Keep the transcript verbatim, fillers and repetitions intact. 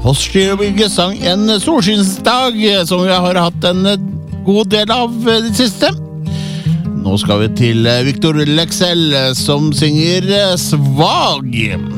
Postgirobygget sang en solskinnsdag som vi har hatt en god del av det siste. Nå skal vi til Victor Lexell som synger Svag.